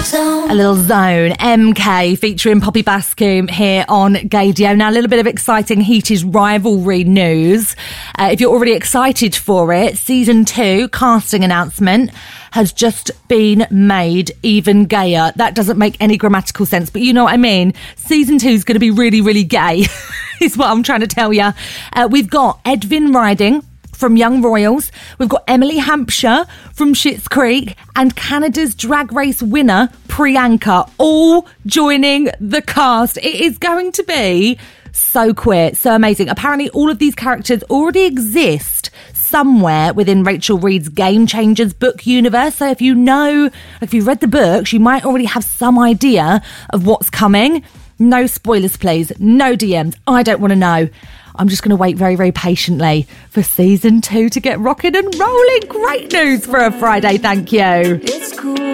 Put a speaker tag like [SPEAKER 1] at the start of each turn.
[SPEAKER 1] A little Zone, MK, featuring Poppy Bascombe here on Gaydio. Now, a little bit of exciting heated rivalry news. If you're already excited for it, Season 2 casting announcement has just been made even gayer. That doesn't make any grammatical sense, but you know what I mean. Season 2 is going to be really, really gay, is what I'm trying to tell you. We've got Edwin Riding from Young Royals. We've got Emily Hampshire from Schitt's Creek and Canada's Drag Race winner, Priyanka, all joining the cast. It is going to be so queer, so amazing. Apparently, all of these characters already exist somewhere within Rachel Reed's Game Changers book universe. So if you've read the books, you might already have some idea of what's coming. No spoilers, please. No DMs. I don't want to know. I'm just going to wait very, very patiently for Season 2 to get rocking and rolling. Great news for a Friday. Thank you. It's cool.